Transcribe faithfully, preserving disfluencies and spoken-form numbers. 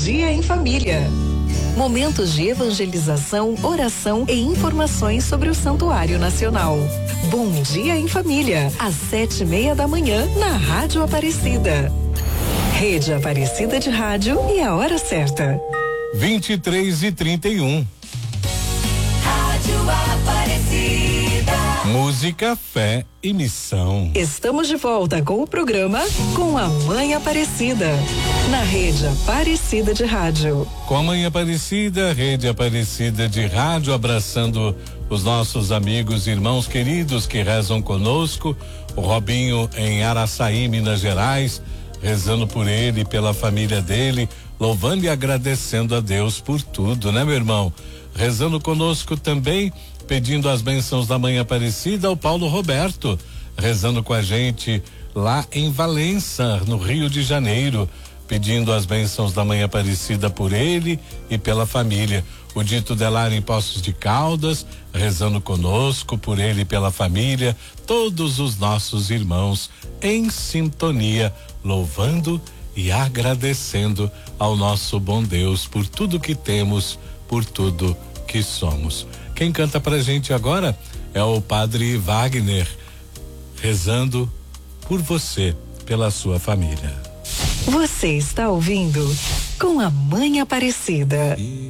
Dia em Família. Momentos de evangelização, oração e informações sobre o Santuário Nacional. Bom Dia em Família, às sete e meia da manhã, na Rádio Aparecida. Rede Aparecida de Rádio e a hora certa. vinte e três e trinta e um. Rádio Aparecida. Música, fé e missão. Estamos de volta com o programa Com a Mãe Aparecida, na Rede Aparecida de Rádio. Com a Mãe Aparecida, Rede Aparecida de Rádio, abraçando os nossos amigos e irmãos queridos que rezam conosco. O Robinho em Araçaí, Minas Gerais, rezando por ele e pela família dele, louvando e agradecendo a Deus por tudo, né, meu irmão? Rezando conosco também, pedindo as bênçãos da Mãe Aparecida, o Paulo Roberto, rezando com a gente lá em Valença, no Rio de Janeiro, pedindo as bênçãos da Mãe Aparecida por ele e pela família. O Dito Delar em Poços de Caldas, rezando conosco por ele e pela família, todos os nossos irmãos em sintonia, louvando e agradecendo ao nosso bom Deus por tudo que temos, por tudo que somos. Quem canta pra gente agora é o Padre Wagner, rezando por você, pela sua família. Você está ouvindo Com a Mãe Aparecida.